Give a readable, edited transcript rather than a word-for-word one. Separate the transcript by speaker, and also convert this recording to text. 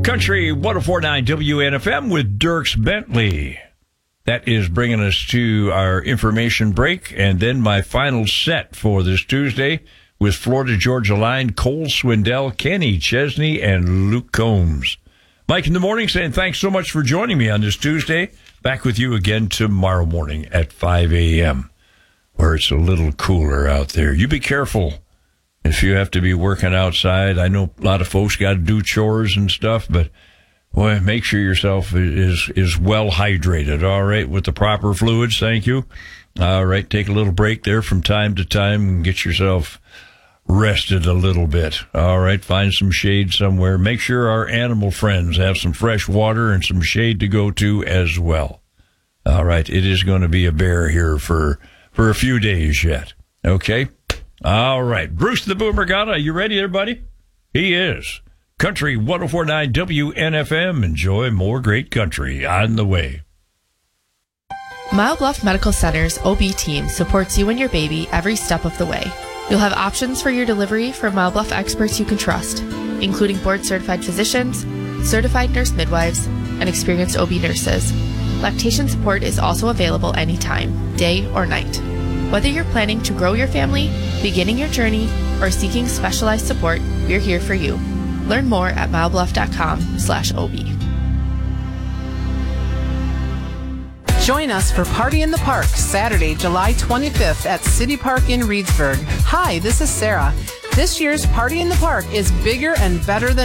Speaker 1: Country 104.9 WNFM with Dierks Bentley. That is bringing us to our information break, and then my final set for this Tuesday with Florida Georgia Line, Cole Swindell, Kenny Chesney, and Luke Combs. Mike in the morning saying thanks so much for joining me on this Tuesday. Back with you again tomorrow morning at 5 a.m., where it's a little cooler out there. You be careful if you have to be working outside. I know a lot of folks got to do chores and stuff, but boy, make sure yourself is well hydrated, all right, with the proper fluids. Thank you. All right, take a little break there from time to time and get yourself rested a little bit. All right, find some shade somewhere. Make sure our animal friends have some fresh water and some shade to go to as well. All right, it is going to be a bear here for a few days yet. Okay? All right, Bruce the Boomer Gata, you ready, everybody? He is. Country 104.9 WNFM. Enjoy more great country on the way.
Speaker 2: Mile Bluff Medical Center's OB team supports you and your baby every step of the way. You'll have options for your delivery from Mile Bluff experts you can trust, including board-certified physicians, certified nurse midwives, and experienced OB nurses. Lactation support is also available anytime, day or night. Whether you're planning to grow your family, beginning your journey, or seeking specialized support, we're here for you. Learn more at milebluff.com/OB.
Speaker 3: Join us for Party in the Park, Saturday, July 25th at City Park in Reedsburg. Hi, this is Sarah. This year's Party in the Park is bigger and better than